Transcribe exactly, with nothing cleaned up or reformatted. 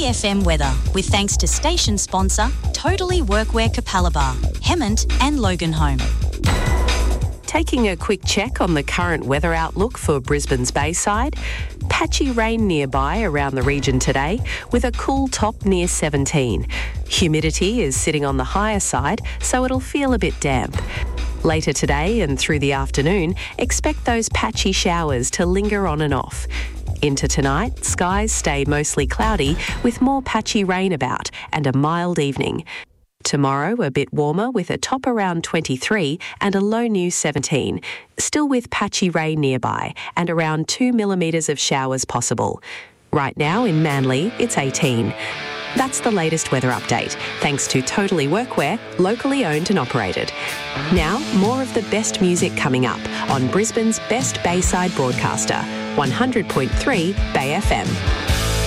B F M weather, with thanks to station sponsor Totally Workwear Capalaba, Hemmant and Loganholme. Taking a quick check on the current weather outlook for Brisbane's Bayside. Patchy rain nearby around the region today, with a cool top near seventeen. Humidity is sitting on the higher side, so it'll feel a bit damp. Later today and through the afternoon, expect those patchy showers to linger on and off. Into tonight, skies stay mostly cloudy with more patchy rain about and a mild evening. Tomorrow, a bit warmer with a top around twenty-three and a low near seventeen, still with patchy rain nearby and around two millimetres of showers possible. Right now in Manly, it's eighteen. That's the latest weather update, thanks to Totally Workwear, locally owned and operated. Now, more of the best music coming up on Brisbane's best Bayside broadcaster, one hundred point three Bay F M.